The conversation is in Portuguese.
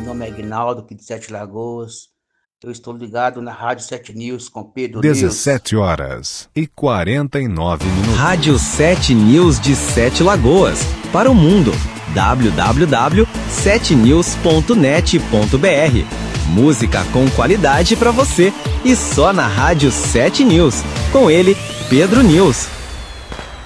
nome é Aguinaldo, aqui de Sete Lagoas. Eu estou ligado na Rádio 7 News com Pedro 17h49. Rádio 7 News de Sete Lagoas. Para o mundo. www.7news.net.br. Música com qualidade para você. E só na Rádio 7 News. Com ele, Pedro News.